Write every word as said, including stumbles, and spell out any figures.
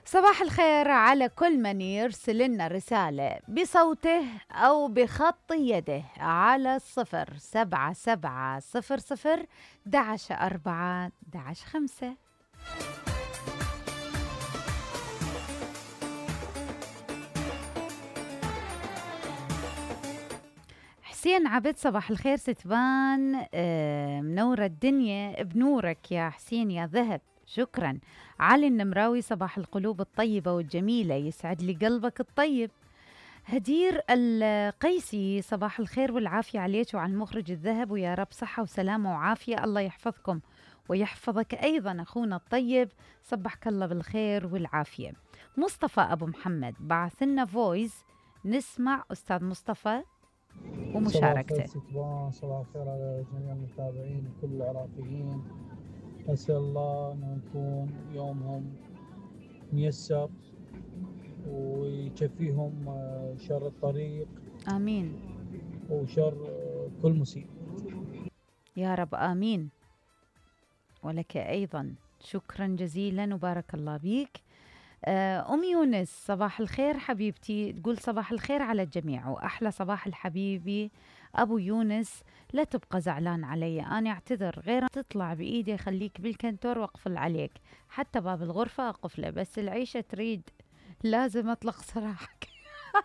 صباح الخير على كل من يرسل لنا رسالة بصوته أو بخط يده على الصفر سبعة سبعة صفر صفر دعش أربعة دعش خمسة. حسين عبد صباح الخير ستبان، آه، منورة الدنيا بنورك يا حسين يا ذهب، شكرا. علي النمراوي صباح القلوب الطيبة والجميلة، يسعد لي قلبك الطيب. هدير القيسي صباح الخير والعافية عليك وعلى المخرج الذهب، ويا رب صحة وسلامة وعافية، الله يحفظكم ويحفظك أيضا أخونا الطيب، صبحك الله بالخير والعافية. مصطفى أبو محمد بعث لنا فويس، نسمع أستاذ مصطفى صباح الخير ومشاركته. ستبان، صباح الخير على جميع المتابعين وكل العراقيين. أسأل الله أنه يكون يومهم ميسر ويكفيهم آه، شر الطريق آمين وشر آه، كل مصيبة. يا رب آمين، ولك أيضا شكرا جزيلا وبارك الله بيك. آه، أم يونس صباح الخير حبيبتي، تقول صباح الخير على الجميع وأحلى صباح الحبيبي أبو يونس. لا تبقى زعلان علي، أنا أعتذر، غير تطلع بإيدي خليك بالكنتور وأقفل عليك، حتى باب الغرفة أقفله، بس العيشة تريد لازم أطلق صراحة.